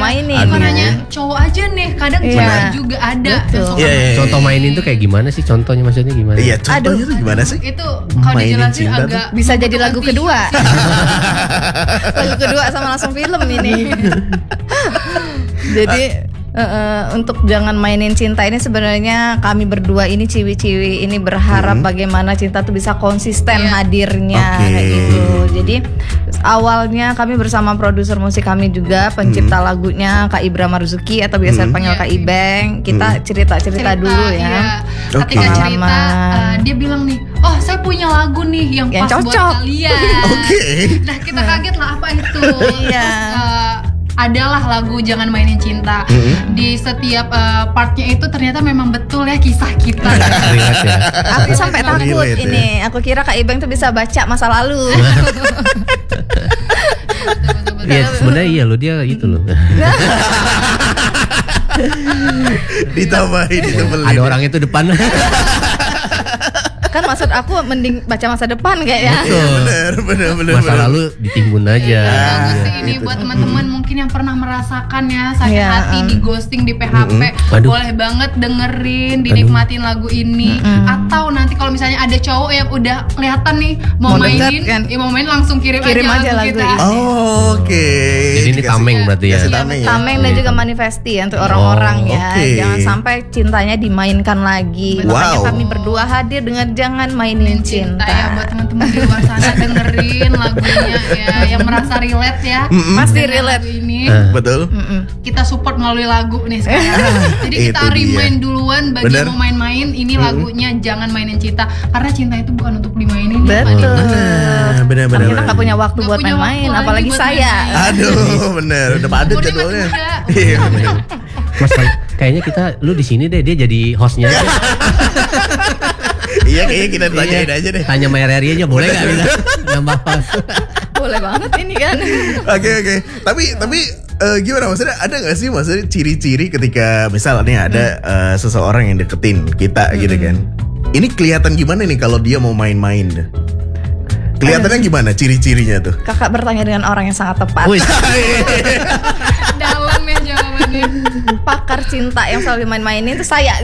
mainin. Bukan hanya cowok aja nih, kadang cewek juga ada. Contoh mainin tuh kayak gimana sih? Contohnya maksudnya gimana? Iya, contohnya tuh gimana sih? Itu kalau dijelasin agak bisa jadi lagu kedua. Lagu kedua sama langsung film ini. Jadi untuk jangan mainin cinta ini sebenarnya kami berdua ini ciwi-ciwi ini berharap bagaimana cinta tuh bisa konsisten hadirnya kayak gitu. Jadi awalnya kami bersama produser musik kami juga pencipta lagunya Kak Ibra Marzuki atau biasa panggil Kak Ibeng. Kita cerita dulu ya. Iya. Ketika cerita dia bilang nih, oh saya punya lagu nih yang pas cocok buat kalian. Nah kita kaget lah apa itu. Iya. Adalah lagu Jangan Mainin Cinta. Di setiap partnya itu ternyata memang betul ya kisah kita. Ya. Aku sampai takut ini. Aku kira Kak Ibeng tuh bisa baca masa lalu. Iya sebenarnya iya loh dia itu loh. Ditambahin, ditebelin. Ada orang itu depan. Kan maksud aku mending baca masa depan kayaknya. Bener. Masa lalu ditimbun aja. Bagus sih ini buat teman-teman mungkin yang pernah merasakan ya sakit hati di ghosting di PHP. Boleh banget dengerin, dinikmatin lagu ini. Atau nanti kalau misalnya ada cowok yang udah kelihatan nih mau mainin, kan? mau main langsung kirim aja lagu kita. Oke. Jadi ini tameng berarti ya. Tameng dan juga manifesti ya untuk orang-orang ya. Jangan sampai cintanya dimainkan lagi. Makanya kami berdua hadir dengan Jangan Mainin Cinta. Ya buat teman-teman di luar sana dengerin lagunya ya, yang merasa relate ya. Pasti relate ini. Betul. Kita support melalui lagu nih sekarang. Jadi kita remind duluan bagi yang mau main-main ini lagunya Jangan Mainin Cinta karena cinta itu bukan untuk dimainin. Betul. Bener. Kita nggak punya waktu buat main-main, apalagi saya. Aduh, bener. Udah padat jadwalnya. Iya bener. Mas kayaknya lu di sini deh, dia jadi hostnya aja. Iya kayaknya kita tanyain aja deh. Tanya Maya Reri aja boleh nggak bisa nambah host? Boleh banget ini kan. Oke. Tapi gimana maksudnya ada nggak sih maksudnya ciri-ciri ketika misalnya ada seseorang yang deketin kita gitu kan? Ini kelihatan gimana nih kalau dia mau main-main? Kelihatannya gimana ciri-cirinya tuh? Kakak bertanya dengan orang yang sangat tepat. Dalam ya jawabannya. Pakar cinta yang selalu main-mainin itu saya.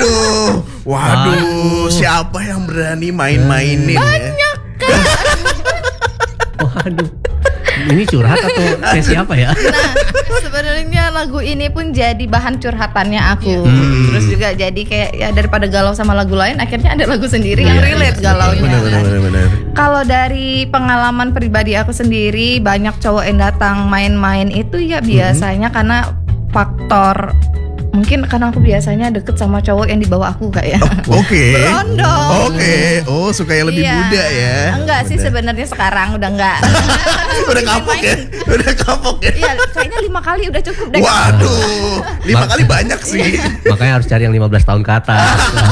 Waduh, siapa yang berani main-mainin? Banyak kan. Waduh. Ini curhat atau siapa ya? Nah, sebenarnya lagu ini pun jadi bahan curhatannya aku. Terus juga jadi kayak ya daripada galau sama lagu lain, akhirnya ada lagu sendiri yang relate galaunya. Benar. Kalau dari pengalaman pribadi aku sendiri, banyak cowok yang datang main-main itu ya biasanya karena faktor mungkin karena aku biasanya deket sama cowok yang di bawah aku kayak. Oke. Berondong. Oke. Oh, suka yang lebih muda ya. Enggak sih sebenarnya sekarang udah enggak. Udah kapok ya. Iya, kayaknya 5 kali udah cukup deh. Waduh, 5 kali banyak sih. Makanya harus cari yang 15 tahun ke atas.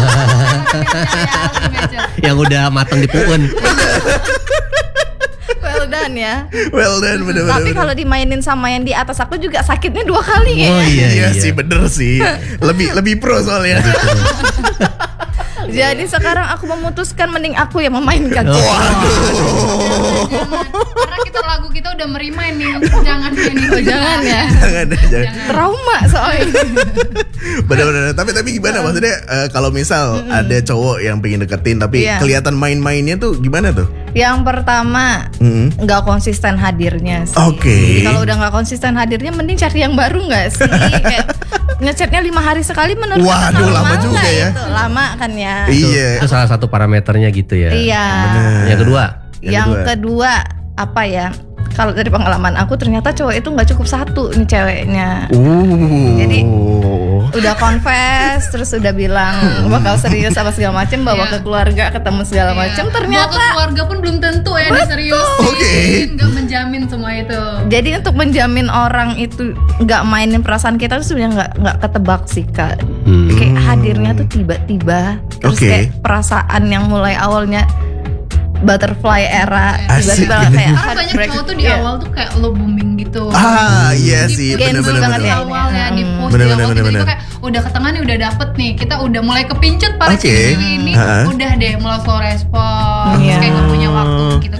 Yang udah matang di puun. Well done, bener. Tapi kalau dimainin sama yang di atas aku juga sakitnya 2 kali ya. Oh iya sih, bener sih. Lebih pro soalnya. Jadi sekarang aku memutuskan mending aku yang memainkan. Waduh. Karena lagu kita udah merimain nih, jangan mainin. Jangan ya. Jangan. Trauma soalnya. Bener. Tapi gimana maksudnya kalau misal ada cowok yang pengen deketin tapi kelihatan main-mainnya tuh gimana tuh? Yang pertama nggak konsisten hadirnya sih. Oke. Kalau udah nggak konsisten hadirnya, mending cari yang baru nggak sih? Kayak ngechatnya 5 hari sekali menurut. Waduh, lama juga ya. Itu lama kan ya. Iya. Itu salah satu parameternya gitu ya. Iya. Bener. Yang kedua apa ya? Kalau dari pengalaman aku ternyata cowok itu nggak cukup satu nih ceweknya. Jadi udah confess terus udah bilang bakal serius apa segala macem, bawa ke keluarga ketemu segala macem, ternyata bawa ke keluarga pun belum tentu ya diseriusin. Nggak menjamin semua itu. Jadi untuk menjamin orang itu nggak mainin perasaan kita tuh sebenarnya nggak ketebak sih Kak. Kayak hadirnya tuh tiba-tiba terus kayak perasaan yang mulai awalnya butterfly era tiba-tiba kayak banyak cowok tuh di awal tuh kayak lo booming gitu. Iya sih, bener-bener di awalnya di post di awal itu kayak udah ketengah nih, udah dapet nih, kita udah mulai kepincut para cewek ini, udah deh mulai slow respon, kayak gak punya waktu gitu-gitu.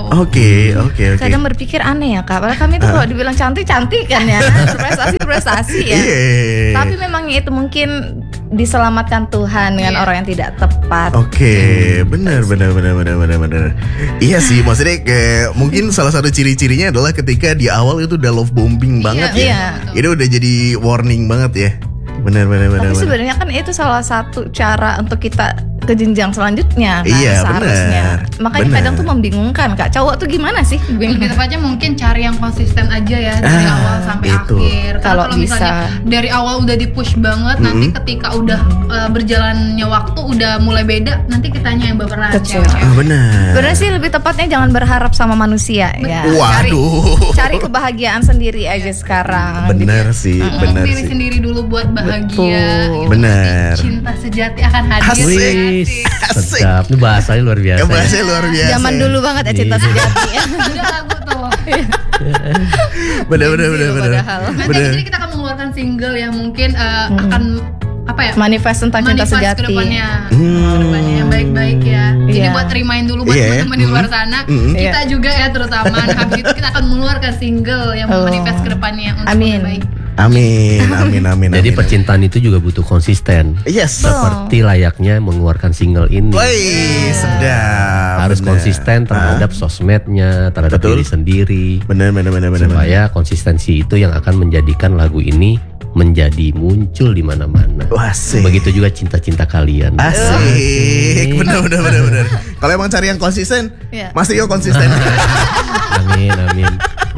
Oke. Kadang berpikir aneh ya Kak, padahal kami tuh kalau dibilang cantik kan ya, prestasi ya. Tapi memangnya itu mungkin diselamatkan Tuhan dengan orang yang tidak tepat. Oke, benar. Iya sih, maksudnya kayak mungkin salah satu ciri-cirinya adalah ketika di awal itu udah love bombing banget ya. Itu udah jadi warning banget ya. Benar. Tapi sebenarnya kan itu salah satu cara untuk kita ke jenjang selanjutnya kan, seharusnya. Makanya kadang tuh membingungkan Kak, cowok tuh gimana sih? Lebih tepatnya mungkin cari yang konsisten aja ya dari awal sampai akhir. Kalau misalnya dari awal udah di-push banget, nanti ketika udah berjalannya waktu udah mulai beda, nanti kitanya yang baperan. Benar. Sebenarnya sih lebih tepatnya jangan berharap sama manusia ya. Waduh. Cari kebahagiaan sendiri aja sekarang. Benar sih, benar diri sih. sendiri dulu buat bahagia. Benar. Cinta sejati akan hadir. Asik. Sedap, ini bahasanya luar biasa. Bahasanya luar biasa. Zaman dulu banget ya cinta sejati. Udah lagu tuh. Benar. Nanti kita akan mengeluarkan single yang mungkin akan manifest tentang cinta sejati. Kedepannya yang baik-baik ya. Jadi buat remind dulu buat teman-teman di luar sana, kita juga ya terutama. Habis itu kita akan mengeluarkan single yang manifest kedepannya untuk yang baik. Amin. Jadi percintaan itu juga butuh konsisten. Yes. Seperti layaknya mengeluarkan single ini. Wih, sedap. Harus konsisten terhadap sosmednya, terhadap diri sendiri. Benar. Supaya konsistensi itu yang akan menjadikan lagu ini menjadi muncul di mana-mana. Asik. Begitu juga cinta-cinta kalian. Asik. Benar. Kalau emang cari yang konsisten, Mas Rio konsisten. Amin.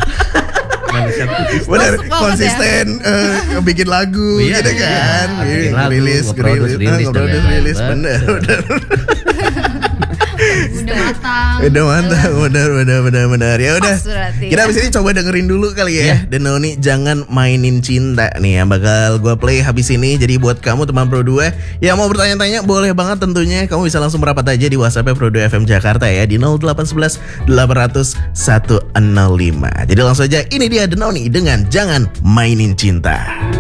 Benar, konsisten bikin lagu gitu kan. Rilis. Benar. Udah mantap. Benar. Ya udah. Kita abis ini coba dengerin dulu kali ya. Denoni jangan mainin cinta nih yang bakal gue play habis ini. Jadi buat kamu teman Pro 2 yang mau bertanya-tanya boleh banget tentunya. Kamu bisa langsung merapat aja di WhatsApp Pro 2 FM Jakarta ya di 0811 800 105. Jadi langsung aja ini dia Denoni dengan Jangan Mainin Cinta.